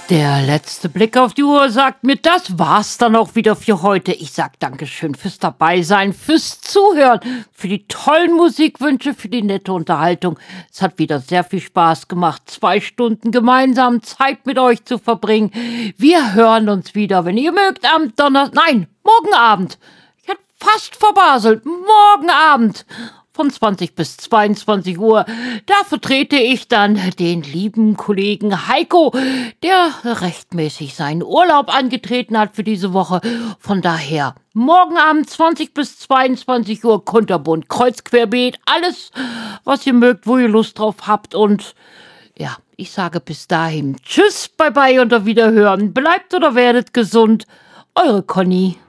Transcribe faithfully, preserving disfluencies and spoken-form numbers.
Der letzte Blick auf die Uhr sagt mir, das war's dann auch wieder für heute. Ich sag Dankeschön fürs Dabeisein, fürs Zuhören, für die tollen Musikwünsche, für die nette Unterhaltung. Es hat wieder sehr viel Spaß gemacht, zwei Stunden gemeinsam Zeit mit euch zu verbringen. Wir hören uns wieder, wenn ihr mögt, am Donnerstag, nein, morgen Abend. Ich hätte fast verbaselt, morgen Abend. Von zwanzig bis zweiundzwanzig Uhr. Da vertrete ich dann den lieben Kollegen Heiko, der rechtmäßig seinen Urlaub angetreten hat für diese Woche. Von daher, morgen Abend zwanzig bis zweiundzwanzig Uhr, kunterbunt, kreuzquerbeet, alles, was ihr mögt, wo ihr Lust drauf habt. Und ja, ich sage bis dahin Tschüss, bye bye und auf Wiederhören. Bleibt oder werdet gesund. Eure Conny.